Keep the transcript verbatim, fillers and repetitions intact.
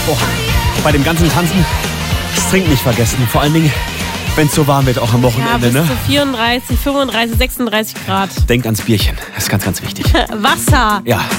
Boah, bei dem ganzen Tanzen das Trinken nicht vergessen. Vor allen Dingen, wenn es so warm wird, auch am Ja, Wochenende. bis Ne? zu vierunddreißig, fünfunddreißig, sechsunddreißig Grad. Denk ans Bierchen. Das ist ganz, ganz wichtig. Wasser. Ja.